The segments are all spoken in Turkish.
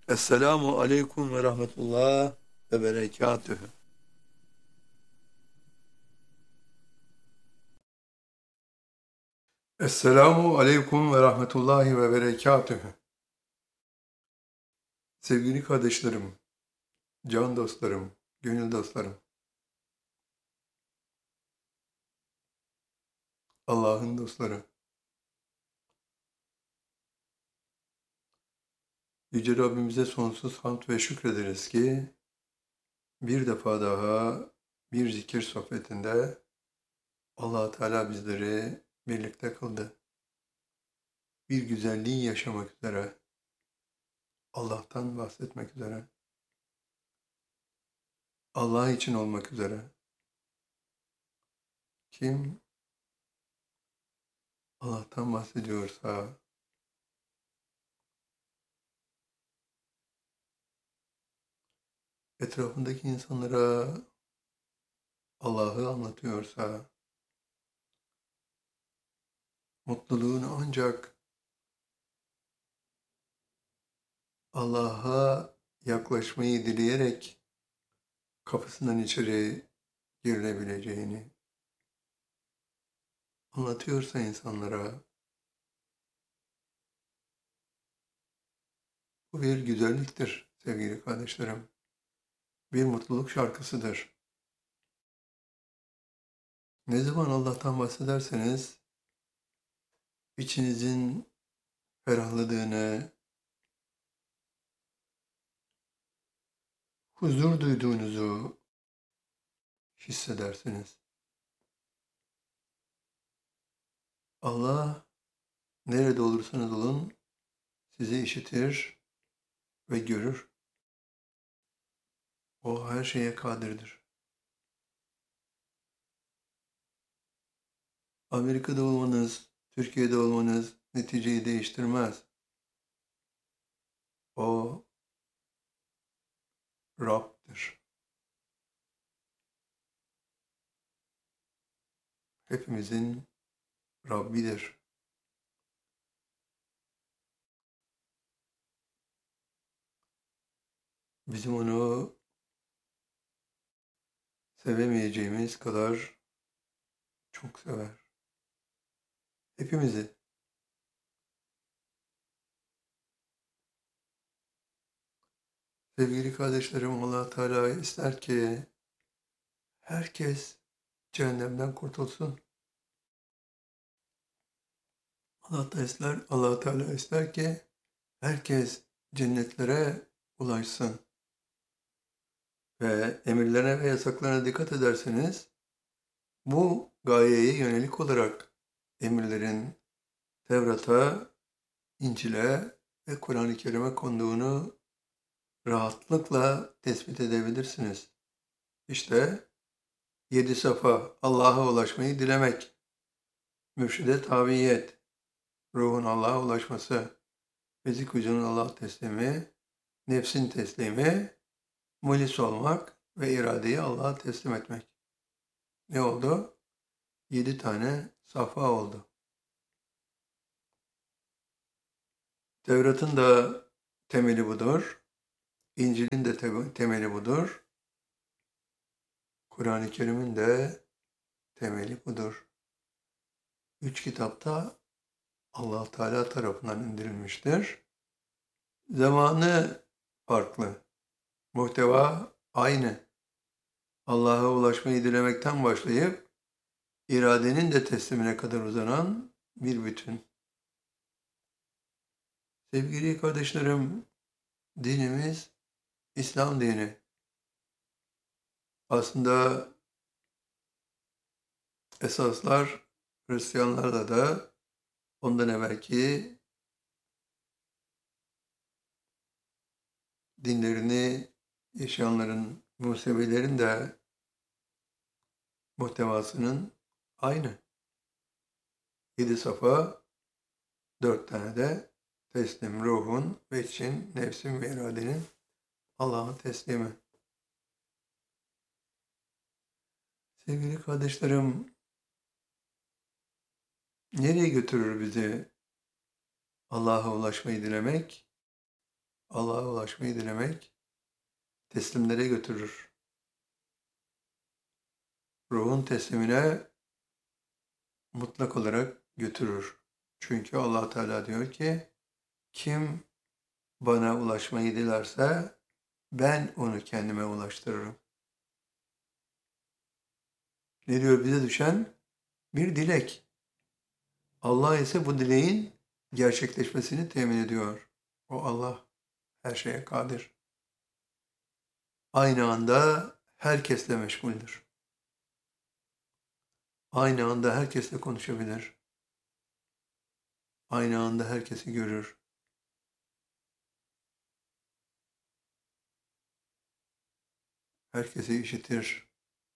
Esselamu aleyküm ve rahmetullah ve berekatühü. Esselamu aleyküm ve rahmetullahi ve berekatühü. Sevgili kardeşlerim, can dostlarım, gönül dostlarım, Allah'ın dostları. Yüce Rabbimize sonsuz hamd ve şükrederiz ki bir defa daha bir zikir sohbetinde Allah Teala bizleri birlikte kıldı. Bir güzelliği yaşamak üzere, Allah'tan bahsetmek üzere, Allah için olmak üzere. Kim Allah'tan bahsediyorsa, etrafındaki insanlara Allah'ı anlatıyorsa, mutluluğunu ancak Allah'a yaklaşmayı dileyerek kapısından içeri girilebileceğini anlatıyorsa insanlara, bu bir güzelliktir sevgili kardeşlerim. Bir mutluluk şarkısıdır. Ne zaman Allah'tan bahsederseniz, içinizin ferahladığını, huzur duyduğunuzu hissedersiniz. Allah nerede olursanız olun sizi işitir ve görür. O her şeye kadirdir. Amerika'da olmanız, Türkiye'de olmanız neticeyi değiştirmez. O Rab'dır. Hepimizin Rabbidir. Bizim onu sevemeyeceğimiz kadar çok sever. Hepimizi. Sevgili kardeşlerim, Allah Teala ister ki herkes cehennemden kurtulsun. Allah Teala ister ki herkes cennetlere ulaşsın. Ve emirlerine ve yasaklarına dikkat ederseniz, bu gayeye yönelik olarak emirlerin Tevrat'a, İncil'e ve Kur'an-ı Kerim'e konduğunu rahatlıkla tespit edebilirsiniz. İşte 7 safa Allah'a ulaşmayı dilemek, mürşide tabiyet, ruhun Allah'a ulaşması, fizik vücudun Allah teslimi, nefsin teslimi, mulis olmak ve iradeyi Allah'a teslim etmek. Ne oldu? 7 tane safa oldu. Tevrat'ın da temeli budur. İncil'in de temeli budur. Kur'an-ı Kerim'in de temeli budur. 3 kitapta Allah Teala tarafından indirilmiştir. Zamanı farklı. Muhteva aynı. Allah'a ulaşmayı dilemekten başlayıp iradenin de teslimine kadar uzanan bir bütün. Sevgili kardeşlerim, dinimiz İslam dini. Aslında esaslar Hristiyanlarda da ondan evvelki dinlerini yaşayanların, Musevilerin de muhtevasının aynı. 7 safa, 4 tane de teslim ruhun ve için nefsin ve iradenin Allah'a teslimi. Sevgili kardeşlerim, nereye götürür bizi Allah'a ulaşmayı dilemek? Allah'a ulaşmayı dilemek teslimlere götürür. Ruhun teslimine mutlak olarak götürür. Çünkü Allah Teala diyor ki, kim bana ulaşmayı dilerse ben onu kendime ulaştırırım. Ne diyor bize düşen? Bir dilek. Allah ise bu dileğin gerçekleşmesini temin ediyor. O Allah her şeye kadir. Aynı anda herkesle meşguldür. Aynı anda herkesle konuşabilir. Aynı anda herkesi görür. Herkesi işitir.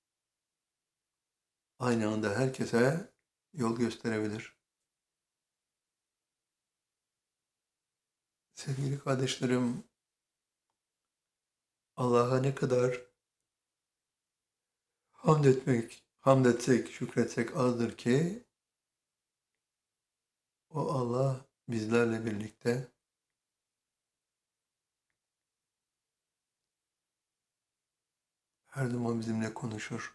Aynı anda herkese yol gösterebilir. Sevgili kardeşlerim, Allah'a ne kadar hamd etsek, şükretsek azdır ki o Allah bizlerle birlikte her zaman bizimle konuşur.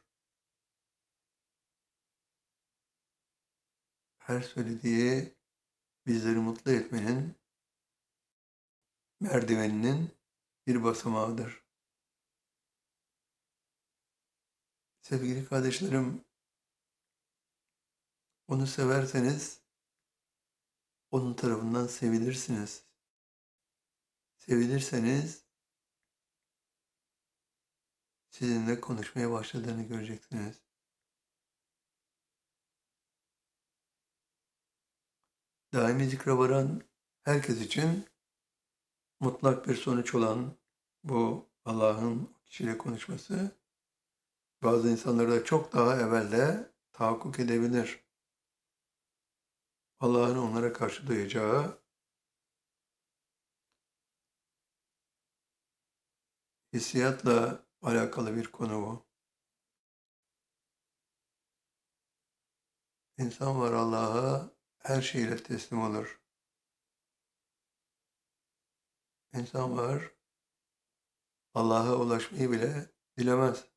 Her söylediği bizleri mutlu etmenin merdiveninin bir basamağıdır. Sevgili kardeşlerim, onu severseniz onun tarafından sevilirsiniz. Sevilirseniz sizinle konuşmaya başladığını göreceksiniz. Daimi zikre varan herkes için mutlak bir sonuç olan bu Allah'ın kişiyle konuşması bazı insanları da çok daha evvelde tahakkuk edebilir. Allah'ın onlara karşı duyacağı hissiyatla alakalı bir konu bu. İnsan var Allah'a her şeyle teslim olur. İnsan var Allah'a ulaşmayı bile dilemez.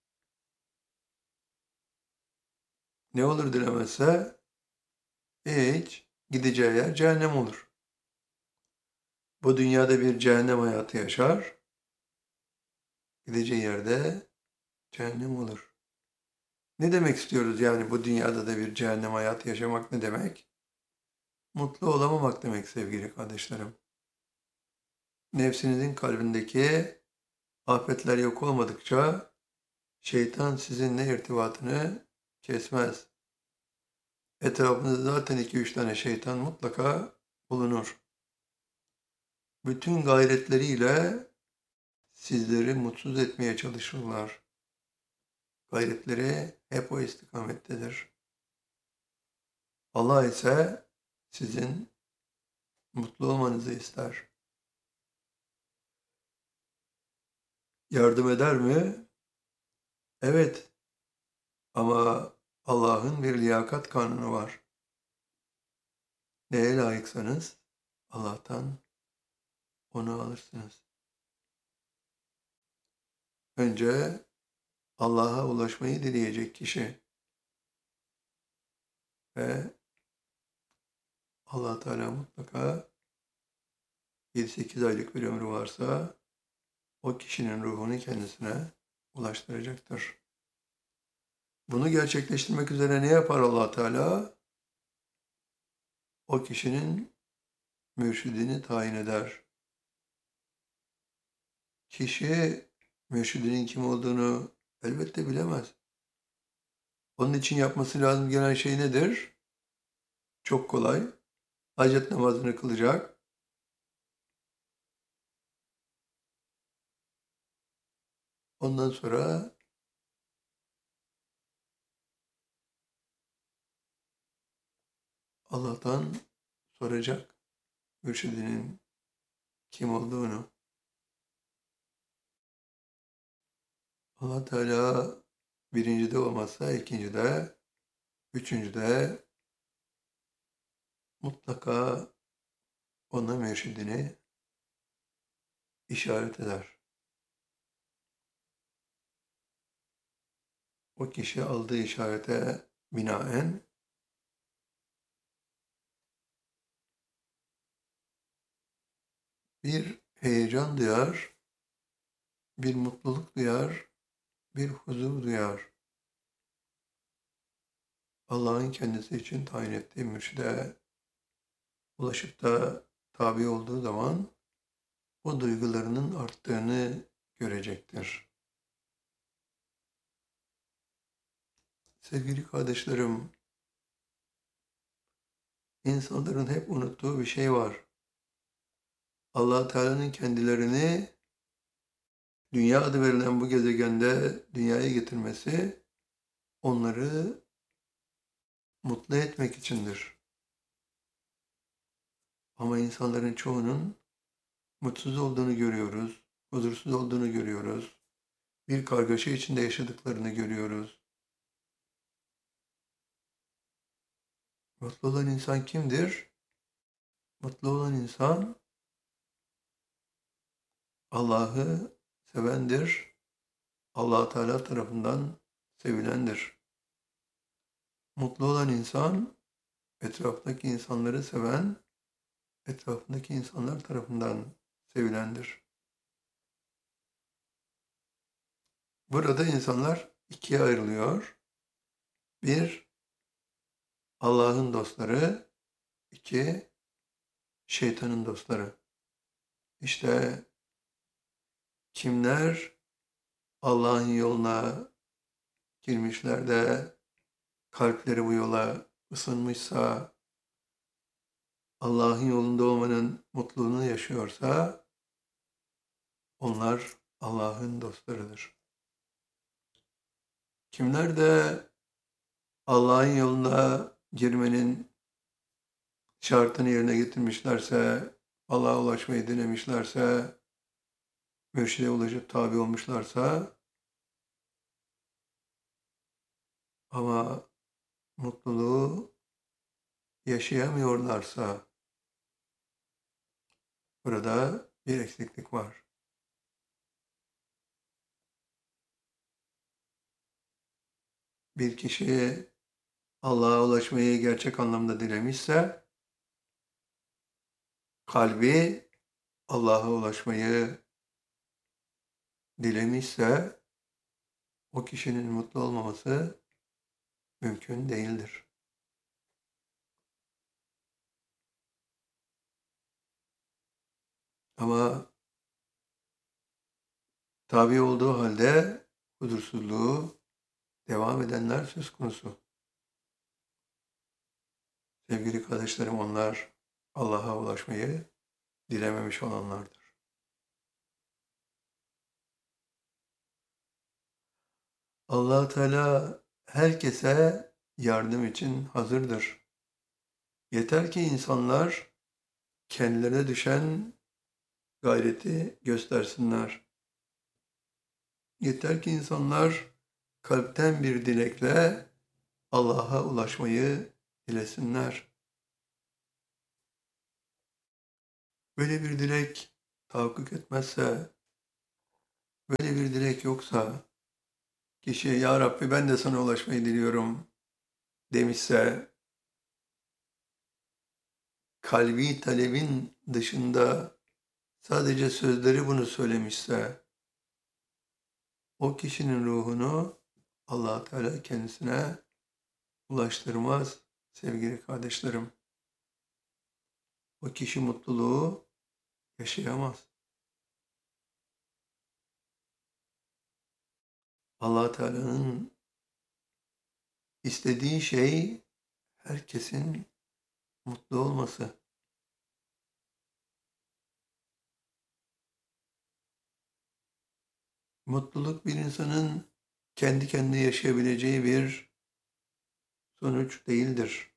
Ne olur dilemezse hiç gideceği yer cehennem olur. Bu dünyada bir cehennem hayatı yaşar, gideceği yerde cehennem olur. Ne demek istiyoruz yani bu dünyada da bir cehennem hayatı yaşamak ne demek? Mutlu olamamak demek sevgili kardeşlerim. Nefsinizin kalbindeki afetler yok olmadıkça şeytan sizinle irtibatını kesmez. Etrafınızda zaten 2-3 tane şeytan mutlaka bulunur. Bütün gayretleriyle sizleri mutsuz etmeye çalışırlar. Gayretleri hep o istikamettedir. Allah ise sizin mutlu olmanızı ister. Yardım eder mi? Evet. Ama Allah'ın bir liyakat kanunu var. Neye layıksanız Allah'tan onu alırsınız. Önce Allah'a ulaşmayı dileyecek kişi ve Allah Teala mutlaka 7-8 aylık bir ömrü varsa o kişinin ruhunu kendisine ulaştıracaktır. Bunu gerçekleştirmek üzere ne yapar Allah Teala? O kişinin mürşidini tayin eder. Kişi mürşidinin kim olduğunu elbette bilemez. Onun için yapması lazım gelen şey nedir? Çok kolay. Hacet namazını kılacak. Ondan sonra Allah'tan soracak mürşidinin kim olduğunu. Allah Teala birincide olmazsa ikincide, üçüncüde mutlaka ona mürşidini işaret eder. O kişi aldığı işarete binaen bir heyecan duyar, bir mutluluk duyar, bir huzur duyar. Allah'ın kendisi için tayin ettiği mürşide ulaşıp da tabi olduğu zaman o duygularının arttığını görecektir. Sevgili kardeşlerim, insanların hep unuttuğu bir şey var. Allah Teala'nın kendilerini dünya adı verilen bu gezegende dünyaya getirmesi onları mutlu etmek içindir. Ama insanların çoğunun mutsuz olduğunu görüyoruz, huzursuz olduğunu görüyoruz, bir kargaşa içinde yaşadıklarını görüyoruz. Mutlu olan insan kimdir? Mutlu olan insan Allah'ı sevendir, Allah Teala tarafından sevilendir. Mutlu olan insan etraftaki insanları seven, etrafındaki insanlar tarafından sevilendir. Burada insanlar ikiye ayrılıyor. Bir, Allah'ın dostları. İki, şeytanın dostları. İşte kimler Allah'ın yoluna girmişler de kalpleri bu yola ısınmışsa, Allah'ın yolunda olmanın mutluluğunu yaşıyorsa, onlar Allah'ın dostlarıdır. Kimler de Allah'ın yoluna girmenin şartını yerine getirmişlerse, Allah'a ulaşmayı denemişlerse, mürşide ulaşıp tabi olmuşlarsa ama mutluluğu yaşayamıyorlarsa burada bir eksiklik var. Bir kişi Allah'a ulaşmayı gerçek anlamda dilemişse, kalbi Allah'a ulaşmayı dilemişse, o kişinin mutlu olmaması mümkün değildir. Ama tabi olduğu halde huzursuzluğu devam edenler söz konusu. Sevgili kardeşlerim, onlar Allah'a ulaşmayı dilememiş olanlardır. Allah Teala herkese yardım için hazırdır. Yeter ki insanlar kendilerine düşen gayreti göstersinler. Yeter ki insanlar kalpten bir dilekle Allah'a ulaşmayı dilesinler. Böyle bir dilek tahakkuk etmezse, böyle bir dilek yoksa, kişi "Ya Rabbi ben de sana ulaşmayı diliyorum" demişse, kalbi talebin dışında sadece sözleri bunu söylemişse, o kişinin ruhunu Allah Teala kendisine ulaştırmaz sevgili kardeşlerim. O kişi mutluluğu yaşayamaz. Allah Teala'nın istediği şey herkesin mutlu olması. Mutluluk bir insanın kendi kendine yaşayabileceği bir sonuç değildir.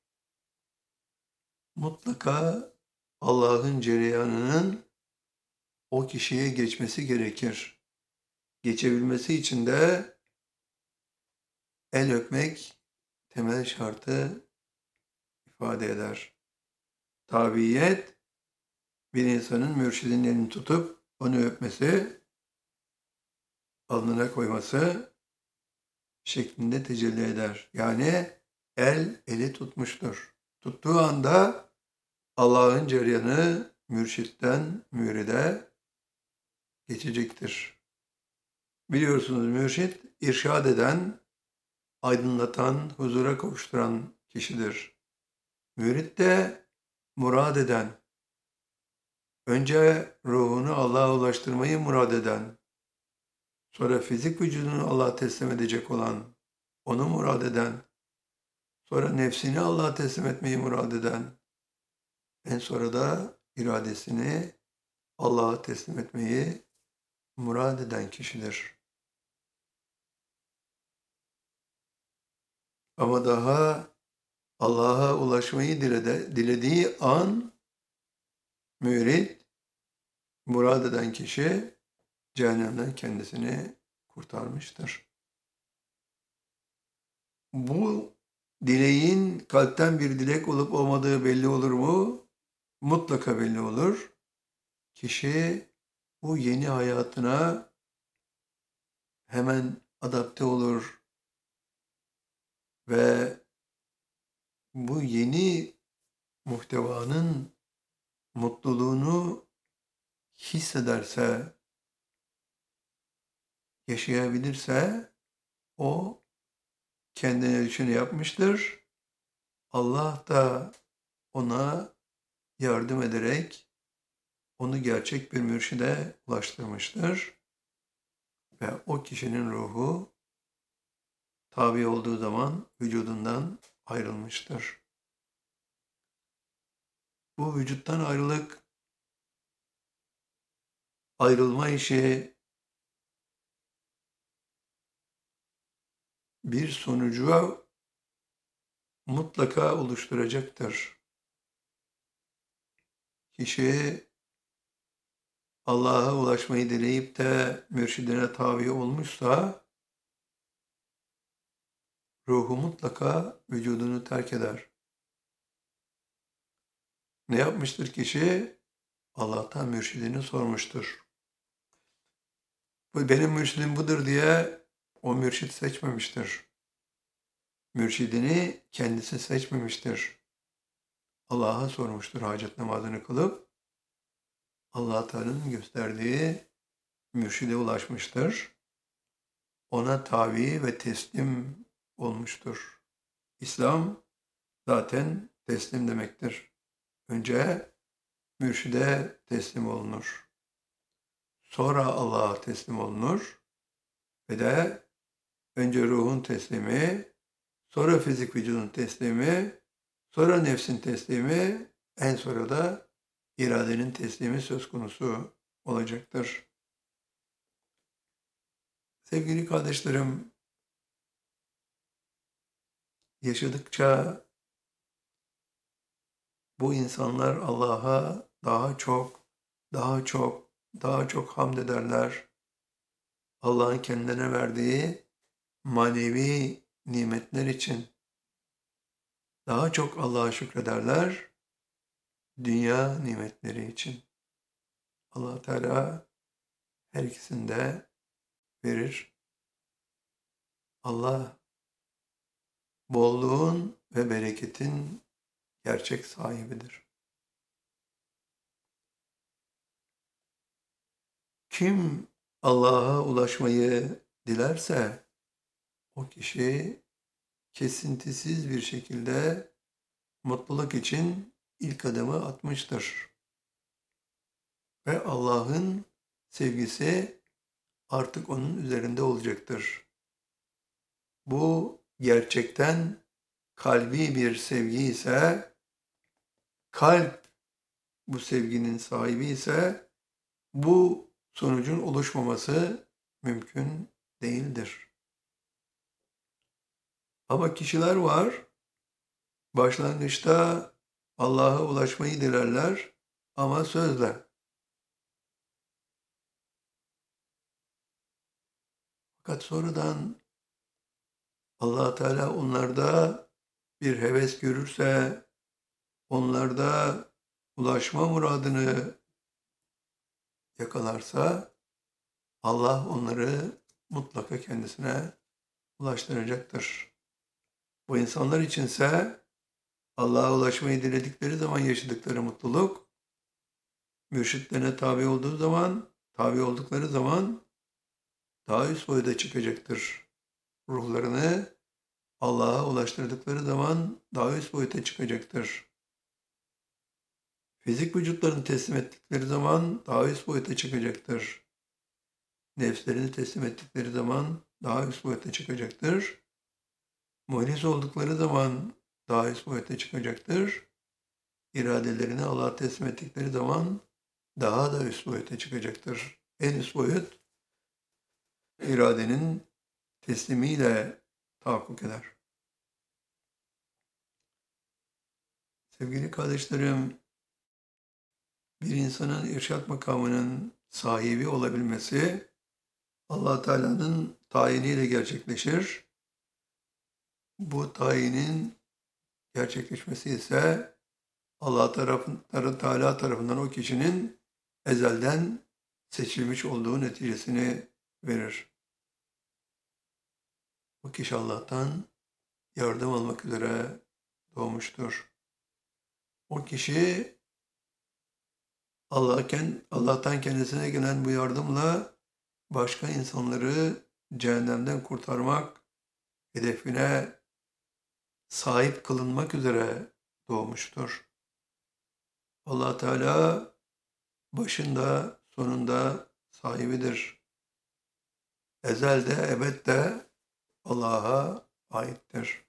Mutlaka Allah'ın cereyanının o kişiye geçmesi gerekir. Geçebilmesi için de el öpmek temel şartı ifade eder. Tabiyet, bir insanın mürşidinin elini tutup onu öpmesi, alnına koyması şeklinde tecelli eder. Yani eli tutmuştur. Tuttuğu anda Allah'ın cereyanı mürşitten müride geçecektir. Biliyorsunuz mürşit irşad eden, aydınlatan, huzura kavuşturan kişidir. Mürit de murad eden, önce ruhunu Allah'a ulaştırmayı murad eden, sonra fizik vücudunu Allah'a teslim edecek olan, onu murad eden, sonra nefsini Allah'a teslim etmeyi murad eden, en sonra da iradesini Allah'a teslim etmeyi murad eden kişidir. Ama daha Allah'a ulaşmayı dilediği an mürit, murad eden kişi cehennemden kendisini kurtarmıştır. Bu dileğin kalpten bir dilek olup olmadığı belli olur mu? Mutlaka belli olur. Kişi bu yeni hayatına hemen adapte olur ve bu yeni muhtevanın mutluluğunu hissederse, yaşayabilirse o kendine düşeni yapmıştır. Allah da ona yardım ederek onu gerçek bir mürşide ulaştırmıştır. Ve o kişinin ruhu tabi olduğu zaman vücudundan ayrılmıştır. Bu vücuttan ayrılma işi bir sonucu mutlaka oluşturacaktır. Kişi Allah'a ulaşmayı dileyip de mürşidine tabi olmuşsa ruhu mutlaka vücudunu terk eder. Ne yapmıştır kişi? Allah'tan mürşidini sormuştur. Bu benim mürşidim budur diye o mürşid seçmemiştir. Mürşidini kendisi seçmemiştir. Allah'a sormuştur hacet namazını kılıp. Allah Teala'nın gösterdiği mürşide ulaşmıştır. Ona tabi ve teslim olmuştur. İslam zaten teslim demektir. Önce mürşide teslim olunur. Sonra Allah'a teslim olunur. Ve de önce ruhun teslimi, sonra fizik vücudun teslimi, sonra nefsin teslimi, en sonra da iradenin teslimi söz konusu olacaktır. Sevgili kardeşlerim, yaşadıkça bu insanlar Allah'a daha çok hamd ederler. Allah'ın kendilerine verdiği manevi nimetler için daha çok Allah'a şükrederler. Dünya nimetleri için. Allah Teala her ikisini de verir. Allah bolluğun ve bereketin gerçek sahibidir. Kim Allah'a ulaşmayı dilerse o kişi kesintisiz bir şekilde mutluluk için ilk adımı atmıştır. Ve Allah'ın sevgisi artık onun üzerinde olacaktır. Bu gerçekten kalbi bir sevgi ise, kalp bu sevginin sahibi ise bu sonucun oluşmaması mümkün değildir. Ama kişiler var, başlangıçta Allah'a ulaşmayı dilerler ama sözle. Fakat sonradan Allah Teala onlarda bir heves görürse, onlarda ulaşma muradını yakalarsa Allah onları mutlaka kendisine ulaştıracaktır. Bu insanlar içinse Allah'a ulaşmayı diledikleri zaman yaşadıkları mutluluk, mürşitlerine tabi oldukları zaman daha üst boyuta çıkacaktır. Ruhlarını Allah'a ulaştırdıkları zaman daha üst boyuta çıkacaktır. Fizik vücutlarını teslim ettikleri zaman daha üst boyuta çıkacaktır. Nefslerini teslim ettikleri zaman daha üst boyuta çıkacaktır. Muhlis oldukları zaman daha üst boyuta çıkacaktır. İradelerini Allah'a teslim ettikleri zaman daha da üst boyuta çıkacaktır. En üst boyut iradenin teslimiyle tahakkuk eder. Sevgili kardeşlerim, bir insanın irşad makamının sahibi olabilmesi Allah Teala'nın tayiniyle gerçekleşir. Bu tayinin gerçekleşmesi ise Allah Teala tarafından o kişinin ezelden seçilmiş olduğu neticesini verir. O kişi Allah'tan yardım almak üzere doğmuştur. O kişi Allah'tan kendisine gelen bu yardımla başka insanları cehennemden kurtarmak hedefine sahip kılınmak üzere doğmuştur. Allah Teala başında sonunda sahibidir. Ezelde ebedde Allah'a aittir.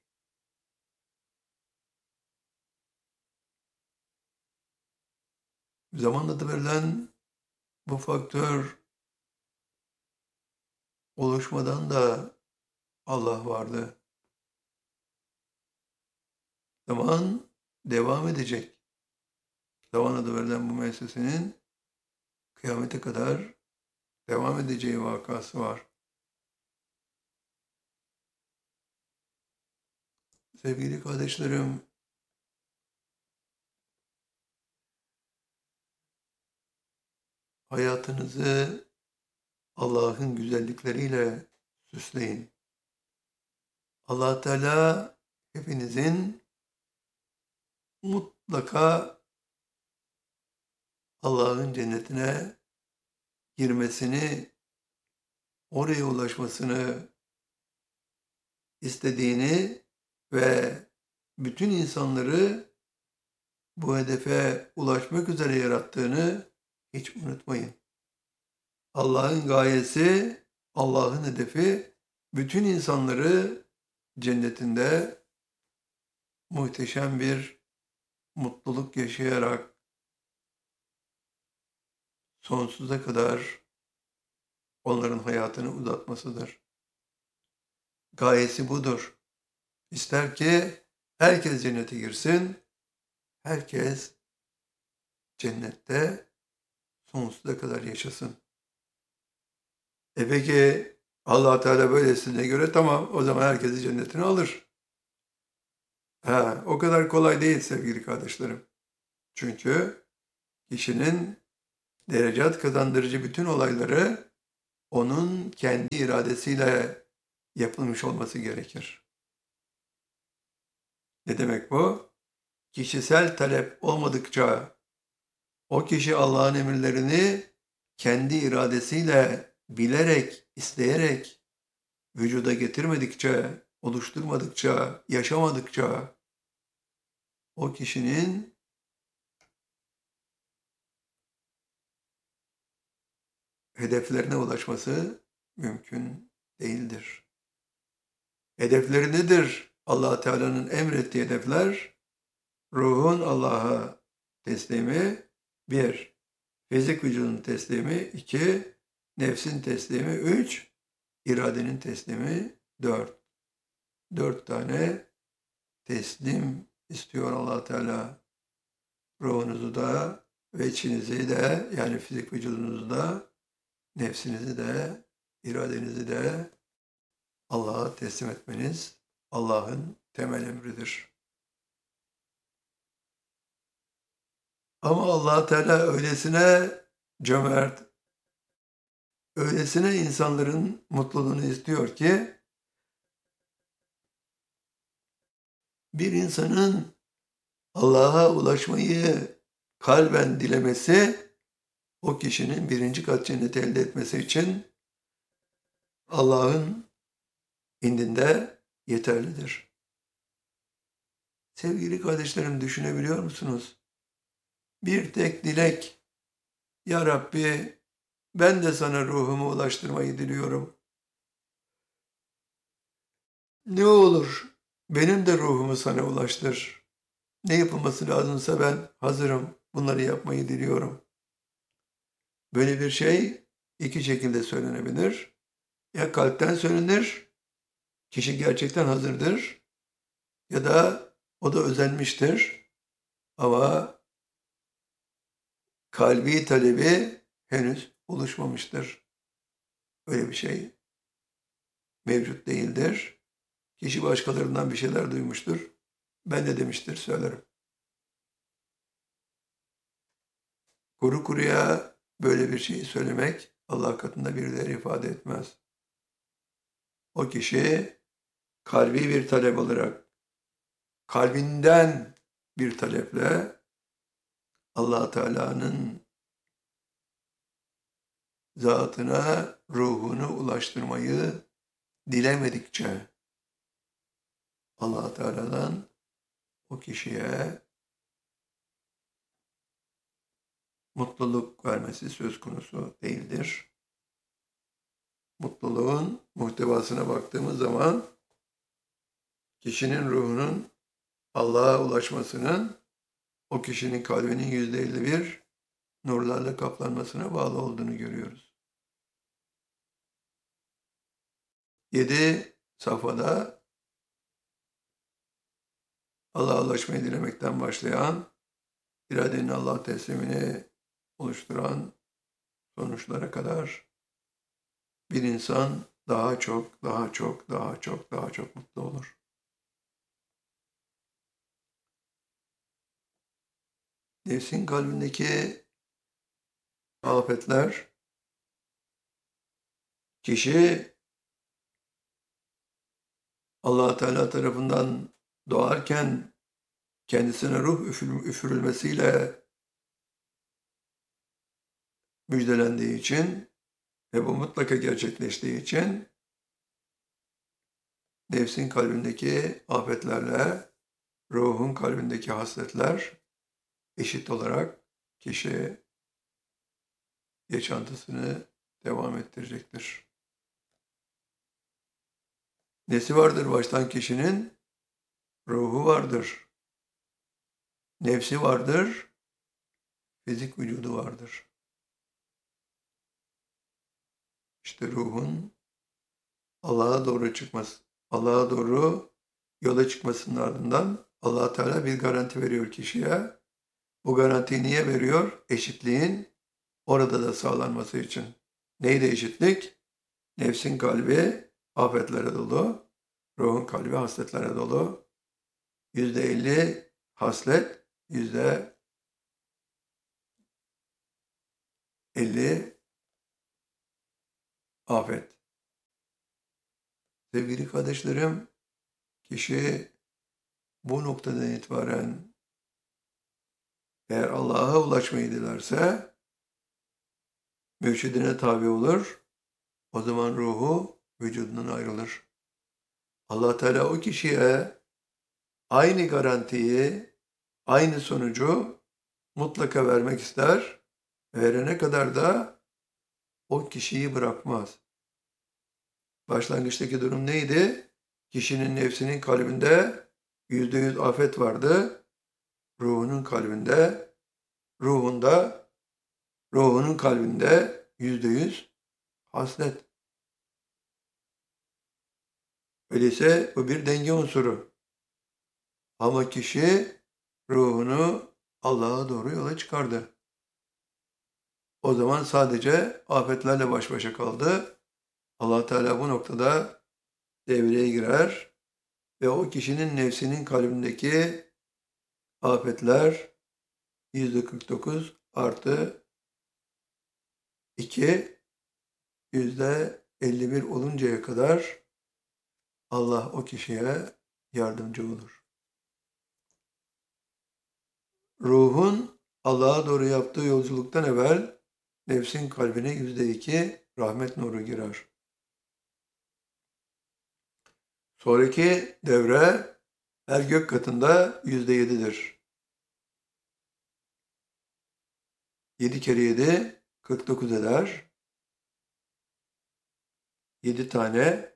Zamanla da verilen bu faktör oluşmadan da Allah vardı. Zaman devam edecek. Zaman adı verilen bu müessesenin kıyamete kadar devam edeceği vakası var. Sevgili kardeşlerim, hayatınızı Allah'ın güzellikleriyle süsleyin. Allah Teala hepinizin mutlaka Allah'ın cennetine girmesini, oraya ulaşmasını istediğini ve bütün insanları bu hedefe ulaşmak üzere yarattığını hiç unutmayın. Allah'ın gayesi, Allah'ın hedefi bütün insanları cennetinde muhteşem bir mutluluk yaşayarak sonsuza kadar onların hayatını uzatmasıdır. Gayesi budur. İster ki herkes cennete girsin, herkes cennette sonsuza kadar yaşasın. Peki Allah Teala böylesine göre tamam, o zaman herkesi cennetine alır. O kadar kolay değil sevgili kardeşlerim. Çünkü kişinin derecat kazandırıcı bütün olayları onun kendi iradesiyle yapılmış olması gerekir. Ne demek bu? Kişisel talep olmadıkça, o kişi Allah'ın emirlerini kendi iradesiyle, bilerek, isteyerek vücuda getirmedikçe, oluşturmadıkça, yaşamadıkça o kişinin hedeflerine ulaşması mümkün değildir. Hedefleri nedir? Allah Teala'nın emrettiği hedefler, ruhun Allah'a teslimi, 1. Fizik vücudun teslimi, 2. Nefsin teslimi, 3. iradenin teslimi, 4. 4 tane teslim istiyor Allah Teala. Ruhunuzu da ve içinizi de, yani fizik vücudunuzu da, nefsinizi de, iradenizi de Allah'a teslim etmeniz Allah'ın temel emridir. Ama Allah Teala öylesine cömert, öylesine insanların mutluluğunu istiyor ki bir insanın Allah'a ulaşmayı kalben dilemesi o kişinin birinci kat cenneti elde etmesi için Allah'ın indinde yeterlidir. Sevgili kardeşlerim, düşünebiliyor musunuz? Bir tek dilek, Ya Rabbi, ben de sana ruhumu ulaştırmayı diliyorum. Ne olur benim de ruhumu sana ulaştır. Ne yapılması lazımsa ben hazırım. Bunları yapmayı diliyorum. Böyle bir şey iki şekilde söylenebilir. Ya kalpten söylenir, kişi gerçekten hazırdır, ya da o da özenmiştir ama kalbi talebi henüz oluşmamıştır. Öyle bir şey mevcut değildir. Kişi başkalarından bir şeyler duymuştur. Ben de demiştir, söylerim. Kuru kuruya böyle bir şeyi söylemek Allah katında bir değer ifade etmez. O kişi kalbi bir talep olarak, kalbinden bir taleple Allah Teala'nın zatına ruhunu ulaştırmayı dilemedikçe Allah Teala'dan o kişiye mutluluk vermesi söz konusu değildir. Mutluluğun muhtevasına baktığımız zaman kişinin ruhunun Allah'a ulaşmasının o kişinin kalbinin %51 nurlarla kaplanmasına bağlı olduğunu görüyoruz. 7 safhada Allah'a ulaşmayı dilemekten başlayan, iradenin Allah teslimini oluşturan sonuçlara kadar bir insan daha çok, daha çok, daha çok, daha çok mutlu olur. Nefsin kalbindeki afetler, kişi Allah Teala tarafından doğarken kendisine ruh üfürülmesiyle müjdelendiği için ve bu mutlaka gerçekleştiği için nefsin kalbindeki afetlerle ruhun kalbindeki hasletler eşit olarak kişi yaşantısını devam ettirecektir. Nesi vardır baştan kişinin? Ruhu vardır. Nefsi vardır. Fizik vücudu vardır. İşte ruhun Allah'a doğru çıkması, Allah'a doğru yola çıkmasının ardından Allah Teala bir garanti veriyor kişiye. Bu garantiyi niye veriyor? Eşitliğin orada da sağlanması için. Neydi eşitlik? Nefsin kalbi afetlere dolu, ruhun kalbi hasletlere dolu. %50 haslet, %50 afet. Sevgili kardeşlerim, kişi bu noktadan itibaren eğer Allah'a ulaşmayı dilerse mürşidine tabi olur. O zaman ruhu vücudundan ayrılır. Allah Teala o kişiye aynı garantiyi, aynı sonucu mutlaka vermek ister. Verene kadar da o kişiyi bırakmaz. Başlangıçtaki durum neydi? Kişinin nefsinin kalbinde %100 afet vardı. Ruhunun kalbinde, ruhunun kalbinde %100 haslet. Öyleyse bu bir denge unsuru. Ama kişi ruhunu Allah'a doğru yola çıkardı. O zaman sadece afetlerle baş başa kaldı. Allah Teala bu noktada devreye girer ve o kişinin nefsinin kalbindeki afetler %49 artı 2 %51 oluncaya kadar Allah o kişiye yardımcı olur. Ruhun Allah'a doğru yaptığı yolculuktan evvel nefsin kalbine %2 rahmet nuru girer. Sonraki devre her gök katında %7'dir. 7 kere 7 49 eder. 7 tane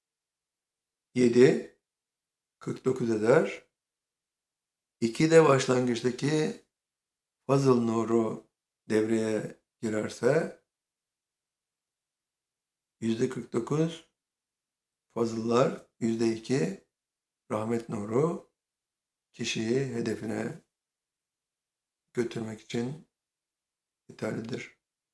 7 49 eder. 2 de başlangıçtaki fazıl nuru devreye girerse %49 fazıllar, %2 rahmet nuru kişiyi hedefine götürmek için yeterlidir.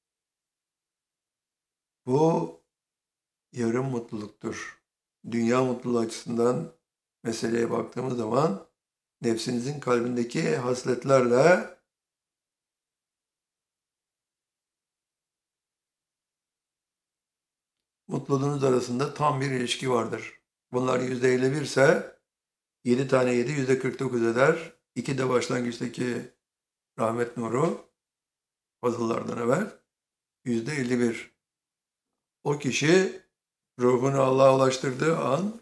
Bu yarım mutluluktur. Dünya mutluluğu açısından meseleye baktığımız zaman nefsinizin kalbindeki hasletlerle mutluluğunuz arasında tam bir ilişki vardır. Bunlar %51 ise 7 tane 7 %49 eder. 2 de başlangıçtaki rahmet nuru fazıllardan evvel %51. O kişi ruhunu Allah'a ulaştırdığı an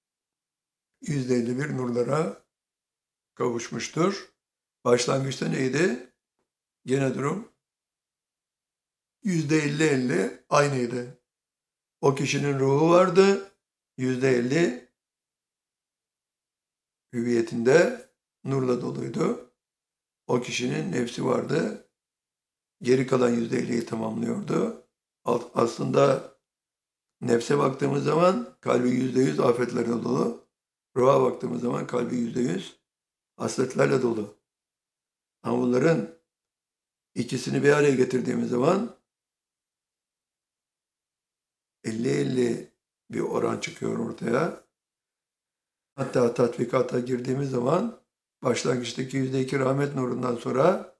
%51 nurlara kavuşmuştur. Başlangıçta neydi? Gene durum %50-50 aynıydı. O kişinin ruhu vardı. %50 hüviyetinde nurla doluydu. O kişinin nefsi vardı. Geri kalan %50'yi tamamlıyordu. Aslında nefse baktığımız zaman kalbi %100 afetlerle dolu. Ruha baktığımız zaman kalbi %100 hasletlerle dolu. Ama bunların ikisini bir araya getirdiğimiz zaman 50-50 bir oran çıkıyor ortaya. Hatta tatbikata girdiğimiz zaman başlangıçtaki %2 rahmet nurundan sonra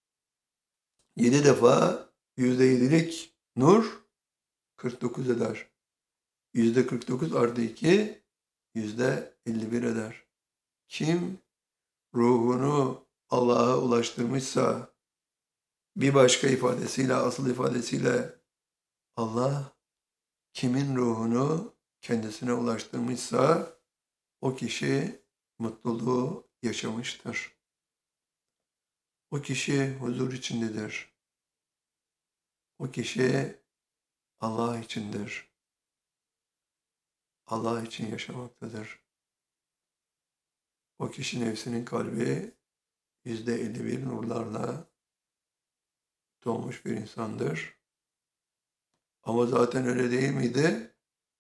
7 defa %7'lik nur 49 eder. %49 artı 2 %51 eder. Kim ruhunu Allah'a ulaştırmışsa bir başka ifadesiyle, asıl ifadesiyle Allah kimin ruhunu kendisine ulaştırmışsa o kişi mutluluğu yaşamıştır. O kişi huzur içindedir. O kişi Allah içindir. Allah için yaşamaktadır. O kişi nefsinin kalbi %51 nurlarla dolmuş bir insandır. Ama zaten öyle değil miydi?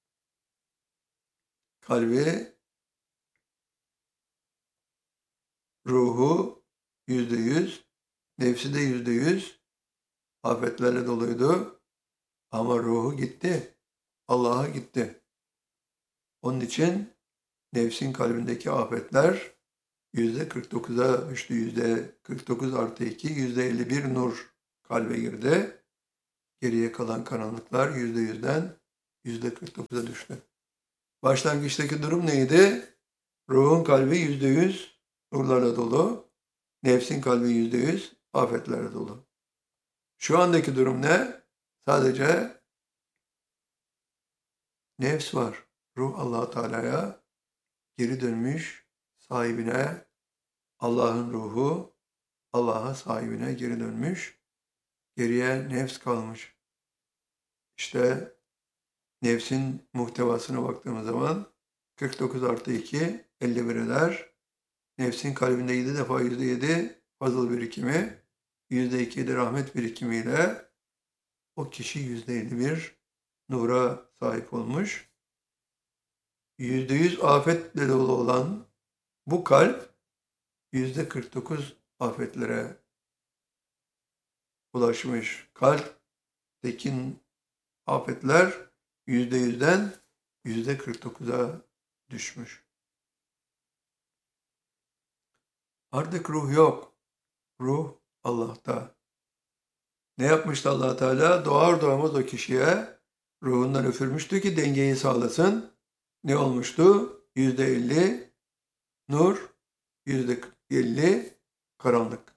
Kalbi, ruhu %100, nefsi de %100 afetlerle doluydu. Ama ruhu gitti, Allah'a gitti. Onun için nefsin kalbindeki afetler %49'a düştü. %49 artı 2, %51 nur kalbe girdi. Geriye kalan karanlıklar %100'den %49'a düştü. Başlangıçtaki durum neydi? Ruhun kalbi %100 nurlarla dolu. Nefsin kalbi %100 afetlerle dolu. Şu andaki durum ne? Sadece nefs var. Ruh Allah Teala'ya geri dönmüş, sahibine, Allah'ın ruhu Allah'a sahibine geri dönmüş. Geriye nefs kalmış. İşte nefsin muhtevasına baktığımız zaman 49 artı 2 51 eder. Nefsin kalbinde 7 defa %7 fazıl birikimi, %2 de rahmet birikimiyle o kişi %51 nura sahip olmuş. %100 afetle dolu olan bu kalp %49 afetlere ulaşmış. Kalpteki afetler %100'den %49'a düşmüş. Artık ruh yok. Ruh Allah'ta. Ne yapmıştı Allah Teala? Doğar doğmaz o kişiye ruhundan üfürmüştü ki dengeyi sağlasın. Ne olmuştu? %50 nur, %50 karanlık.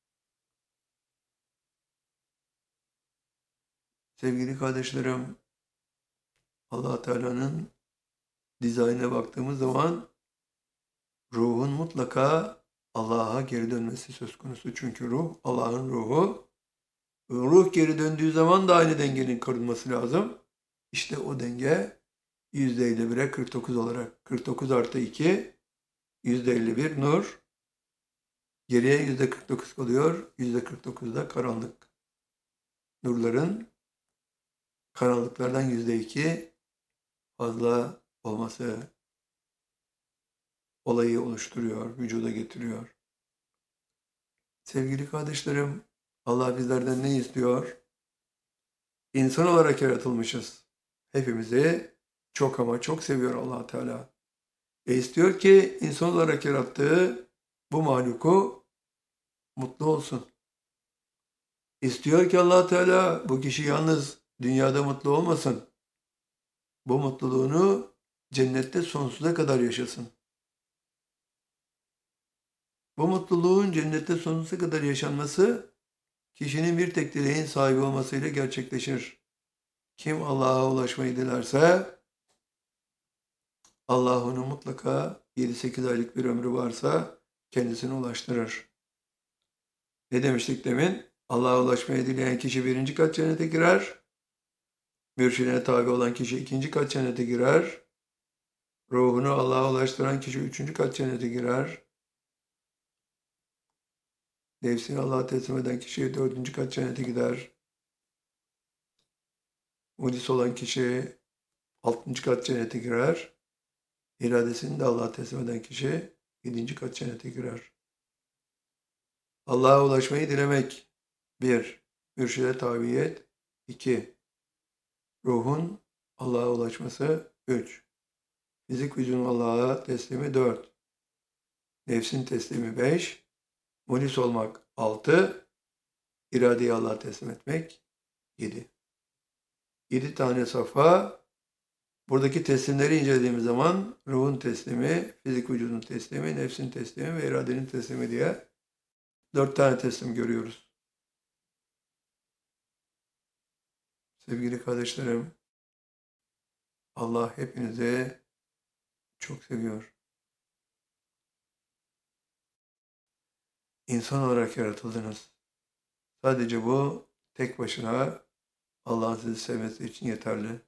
Sevgili kardeşlerim, Allah Teala'nın dizaynına baktığımız zaman ruhun mutlaka Allah'a geri dönmesi söz konusu. Çünkü ruh Allah'ın ruhu. Ruh geri döndüğü zaman da aynı dengenin korunması lazım. İşte o denge %51'e 49 olarak 49 artı 2 %51 nur. Geriye %49 kalıyor. %49'da karanlık. Nurların karanlıklardan %2 fazla olması olayı oluşturuyor, vücuda getiriyor. Sevgili kardeşlerim, Allah bizlerden ne istiyor? İnsan olarak yaratılmışız. Hepimizi çok ama çok seviyor Allah Teala. İstiyor ki insan olarak yarattığı bu mahluku mutlu olsun. İstiyor ki Allah Teala bu kişi yalnız dünyada mutlu olmasın. Bu mutluluğunu cennette sonsuza kadar yaşasın. Bu mutluluğun cennette sonsuza kadar yaşanması kişinin bir tek dileğin sahibi olmasıyla gerçekleşir. Kim Allah'a ulaşmayı dilerse Allah onu mutlaka 7-8 aylık bir ömrü varsa kendisine ulaştırır. Ne demiştik demin? Allah'a ulaşmayı dileyen kişi 1. kat cennete girer. Mürşidine tabi olan kişi 2. kat cennete girer. Ruhunu Allah'a ulaştıran kişi 3. kat cennete girer. Nefsini Allah'a teslim eden kişi 4. kat cennete gider. Mulis olan kişi 6. kat cennete girer. İradesini de Allah'a teslim eden kişi 7. kat cennete girer. Allah'a ulaşmayı dilemek 1. Mürşide tabiyet 2. Ruhun Allah'a ulaşması 3. Fizik vücudun Allah'a teslimi 4. Nefsin teslimi 5. Mulis olmak 6. İradeyi Allah'a teslim etmek 7. 7 tane safa. Buradaki teslimleri incelediğimiz zaman ruhun teslimi, fizik vücudun teslimi, nefsin teslimi ve iradenin teslimi diye 4 tane teslim görüyoruz. Sevgili kardeşlerim, Allah hepinizi çok seviyor. İnsan olarak yaratıldınız. Sadece bu tek başına Allah'ın sizi sevmesi için yeterli.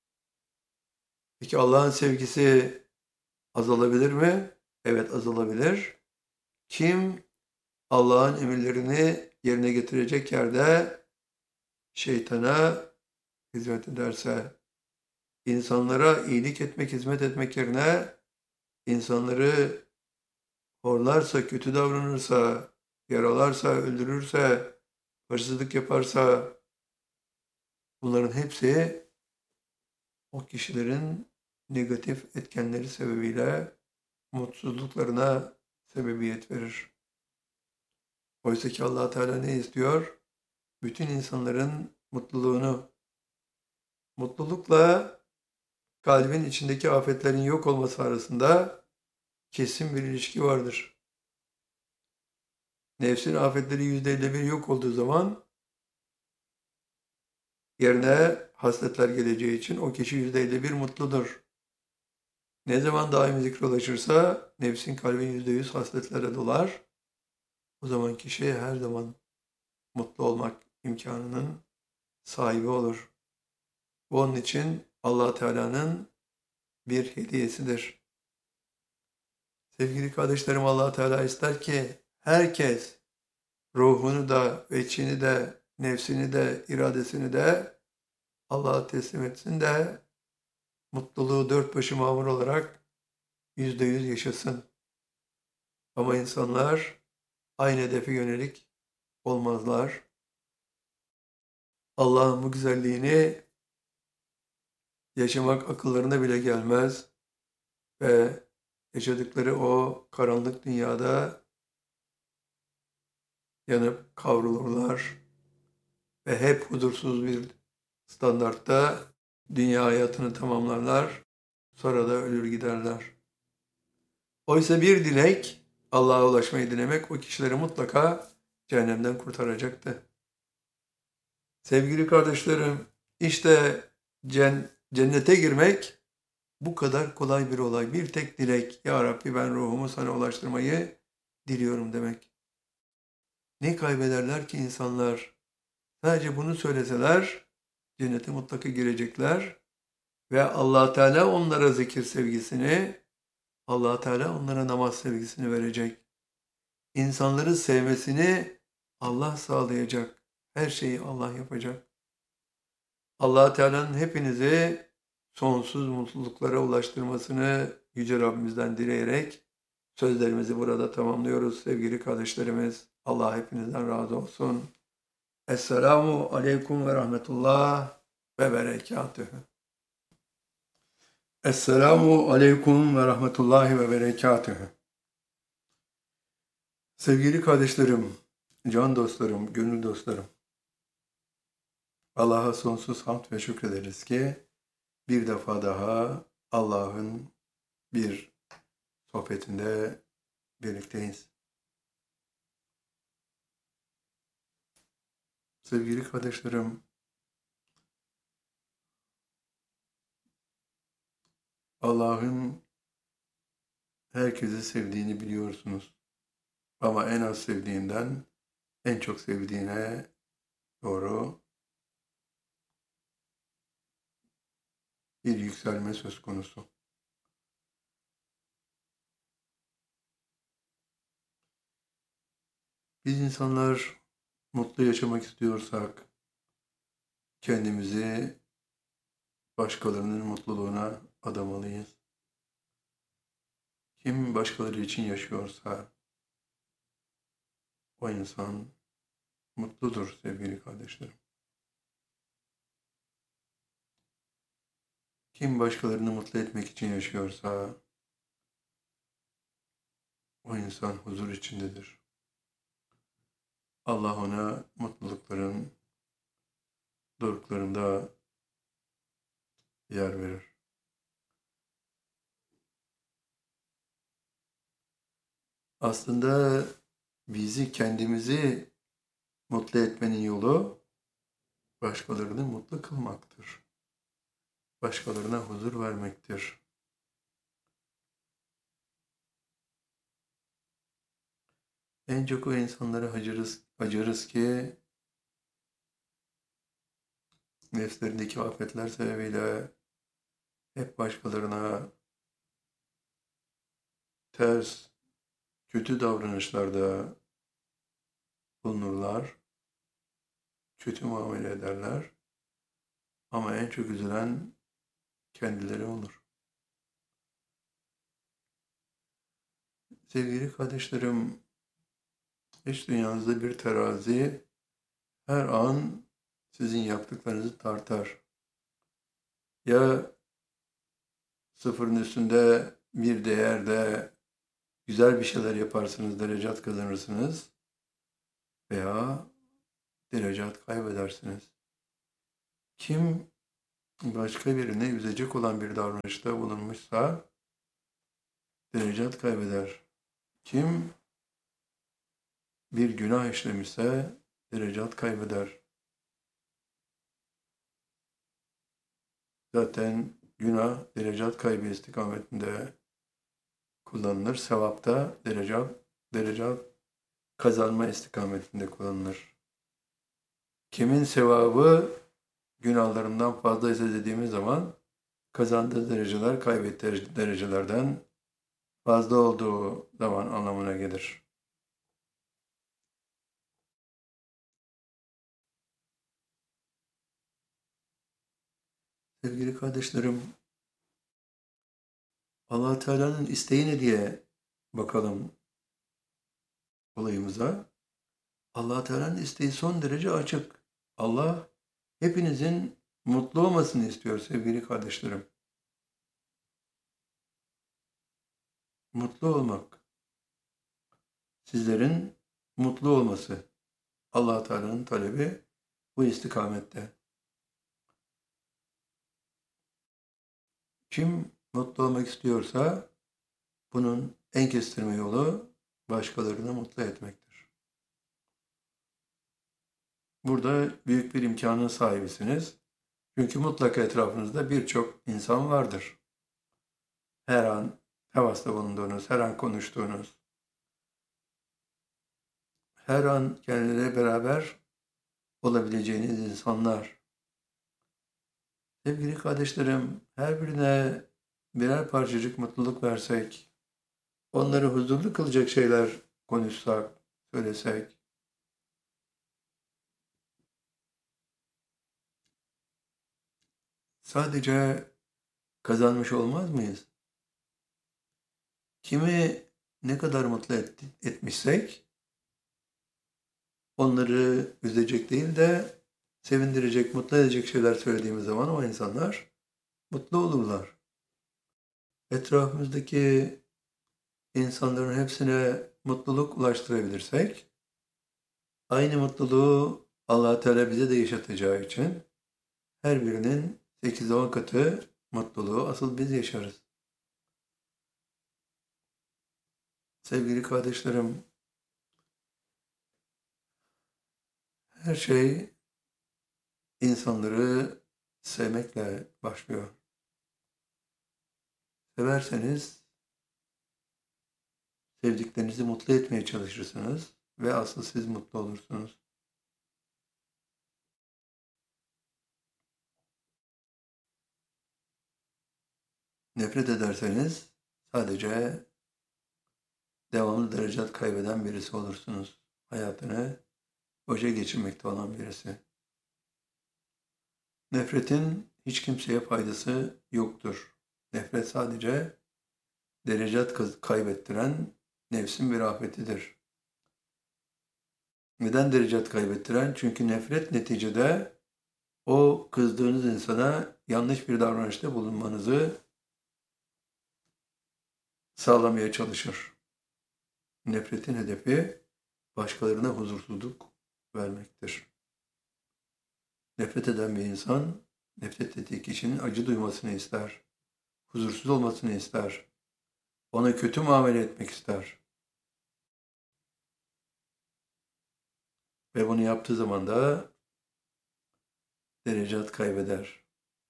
Peki Allah'ın sevgisi azalabilir mi? Evet, azalabilir. Kim Allah'ın emirlerini yerine getirecek yerde şeytana hizmet ederse, insanlara iyilik etmek, hizmet etmek yerine insanları horlarsa, kötü davranırsa, yaralarsa, öldürürse, hırsızlık yaparsa, bunların hepsi o kişilerin negatif etkenleri sebebiyle mutsuzluklarına sebebiyet verir. Oysa ki Allah Teala ne istiyor? Bütün insanların mutluluğunu, mutlulukla kalbin içindeki afetlerin yok olması arasında kesin bir ilişki vardır. Nefsin afetleri %51 yok olduğu zaman yerine hasletler geleceği için o kişi %51 mutludur. Ne zaman daimi zikre ulaşırsa nefsin kalbin %100 hasletlere dolar. O zaman kişi her zaman mutlu olmak imkanının sahibi olur. Bu onun için Allah Teala'nın bir hediyesidir. Sevgili kardeşlerim, Allah Teala ister ki herkes ruhunu da, veçhini de, nefsini de, iradesini de Allah'a teslim etsin de mutluluğu dört başı mamur olarak %100 yaşasın. Ama insanlar aynı hedefe yönelik olmazlar. Allah'ın bu güzelliğini yaşamak akıllarına bile gelmez ve yaşadıkları o karanlık dünyada yanıp kavrulurlar ve hep huzursuz bir standartta dünya hayatını tamamlarlar, sonra da ölür giderler. Oysa bir dilek, Allah'a ulaşmayı dilemek o kişileri mutlaka cehennemden kurtaracaktı. Sevgili kardeşlerim, işte cennete girmek bu kadar kolay bir olay. Bir tek dilek, Ya Rabbi ben ruhumu sana ulaştırmayı diliyorum demek. Ne kaybederler ki insanlar? Sadece bunu söyleseler cennete mutlaka girecekler ve Allah Teala onlara zikir sevgisini, Allah Teala onlara namaz sevgisini verecek. İnsanları sevmesini Allah sağlayacak. Her şeyi Allah yapacak. Allah Teala'nın hepinizi sonsuz mutluluklara ulaştırmasını Yüce Rabbimizden dileyerek sözlerimizi burada tamamlıyoruz sevgili kardeşlerimiz. Allah hepinizden razı olsun. Esselamu aleyküm ve rahmetullah ve berekatühü. Esselamu aleyküm ve rahmetullahi ve berekatühü. Sevgili kardeşlerim, can dostlarım, gönül dostlarım. Allah'a sonsuz hamd ve şükrederiz ki bir defa daha Allah'ın bir sohbetinde birlikteyiz. Sevgili kardeşlerim, Allah'ın herkesi sevdiğini biliyorsunuz. Ama en az sevdiğinden en çok sevdiğine doğru bir yükselme söz konusu. Biz insanlar mutlu yaşamak istiyorsak kendimizi başkalarının mutluluğuna adamalıyız. Kim başkaları için yaşıyorsa o insan mutludur sevgili kardeşlerim. Kim başkalarını mutlu etmek için yaşıyorsa o insan huzur içindedir. Allah ona mutlulukların doruklarında yer verir. Aslında bizi kendimizi mutlu etmenin yolu başkalarını mutlu kılmaktır. Başkalarına huzur vermektir. En çok o insanlara acırız ki nefslerindeki afetler sebebiyle hep başkalarına ters, kötü davranışlarda bulunurlar, kötü muamele ederler ama en çok üzülen kendileri olur. Sevgili kardeşlerim, iç dünyanızda bir terazi her an sizin yaptıklarınızı tartar. Ya sıfırın üstünde bir değerde güzel bir şeyler yaparsınız, derecat kazanırsınız veya derecat kaybedersiniz. Kim başka birini üzecek olan bir davranışta bulunmuşsa derecat kaybeder. Kim bir günah işlemişse derecat kaybeder. Zaten günah derecat kaybı istikametinde kullanılır. Sevapta derecat kazanma istikametinde kullanılır. Kimin sevabı günahlarından fazlaysa dediğimiz zaman kazandığı dereceler kaybettiği derecelerden fazla olduğu zaman anlamına gelir. Sevgili kardeşlerim, Allah Teala'nın isteği ne diye bakalım olayımıza. Allah Teala'nın isteği son derece açık. Allah hepinizin mutlu olmasını istiyor sevgili kardeşlerim. Mutlu olmak, sizlerin mutlu olması. Allah Teala'nın talebi bu istikamette. Kim mutlu olmak istiyorsa bunun en kestirme yolu başkalarını mutlu etmektir. Burada büyük bir imkanın sahibisiniz. Çünkü mutlaka etrafınızda birçok insan vardır. Her an temasta bulunduğunuz, her an konuştuğunuz, her an kendileriyle beraber olabileceğiniz insanlar. Sevgili kardeşlerim, her birine birer parçacık mutluluk versek, onları huzurlu kılacak şeyler konuşsak, söylesek, sadece kazanmış olmaz mıyız? Kimi ne kadar mutlu etmişsek, onları üzecek değil de sevindirecek, mutlu edecek şeyler söylediğimiz zaman o insanlar mutlu olurlar. Etrafımızdaki insanların hepsine mutluluk ulaştırabilirsek, aynı mutluluğu Allah Teala bize de yaşatacağı için her birinin 8-10 katı mutluluğu asıl biz yaşarız. Sevgili kardeşlerim, her şey insanları sevmekle başlıyor. Severseniz sevdiklerinizi mutlu etmeye çalışırsınız ve asıl siz mutlu olursunuz. Nefret ederseniz sadece devamlı derecat kaybeden birisi olursunuz. Hayatını boşa geçirmekte olan birisi. Nefretin hiç kimseye faydası yoktur. Nefret sadece derecat kaybettiren nefsin bir afetidir. Neden derecat kaybettiren? Çünkü nefret neticede o kızdığınız insana yanlış bir davranışta bulunmanızı sağlamaya çalışır. Nefretin hedefi başkalarına huzursuzluk vermektir. Nefret eden bir insan, nefret ettiği kişinin acı duymasını ister, huzursuz olmasını ister, ona kötü muamele etmek ister. Ve bunu yaptığı zaman da derecat kaybeder.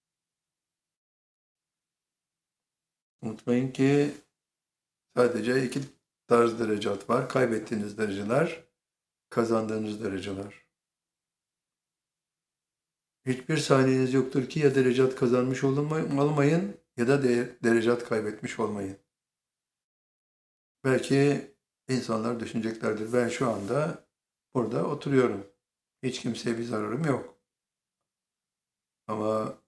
Unutmayın ki sadece iki tarz derecat var. Kaybettiğiniz dereceler, kazandığınız dereceler. Hiçbir saniyeniz yoktur ki ya derecat kazanmış olmayın ya da derecat kaybetmiş olmayın. Belki insanlar düşüneceklerdir. Ben şu anda burada oturuyorum. Hiç kimseye bir zararım yok. Ama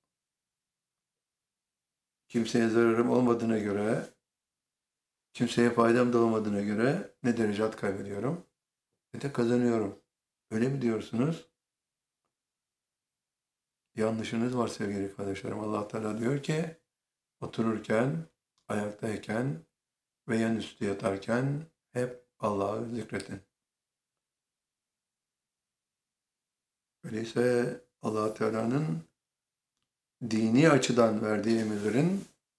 kimseye zararım olmadığına göre, kimseye faydam da olmadığına göre ne derecat kaybediyorum ne de kazanıyorum. Öyle mi diyorsunuz? Yanlışınız var sevgili kardeşlerim. Allah Teala diyor ki otururken, ayaktayken ve yan üstü yatarken hep Allah'ı zikredin. Öyleyse Allah Teala'nın dini açıdan verdiği emirlerin